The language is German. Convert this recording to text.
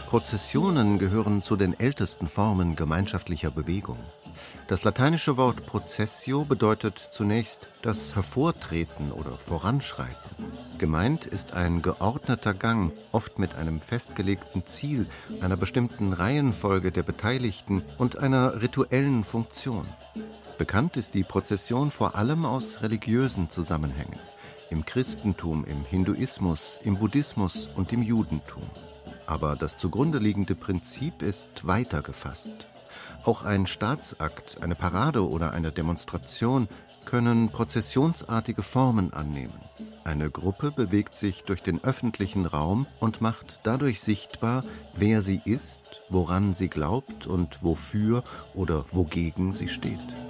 Prozessionen gehören zu den ältesten Formen gemeinschaftlicher Bewegung. Das lateinische Wort processio bedeutet zunächst das Hervortreten oder Voranschreiten. Gemeint ist ein geordneter Gang, oft mit einem festgelegten Ziel, einer bestimmten Reihenfolge der Beteiligten und einer rituellen Funktion. Bekannt ist die Prozession vor allem aus religiösen Zusammenhängen: im Christentum, im Hinduismus, im Buddhismus und im Judentum. Aber das zugrunde liegende Prinzip ist weiter gefasst. Auch ein Staatsakt, eine Parade oder eine Demonstration können prozessionsartige Formen annehmen. Eine Gruppe bewegt sich durch den öffentlichen Raum und macht dadurch sichtbar, wer sie ist, woran sie glaubt und wofür oder wogegen sie steht.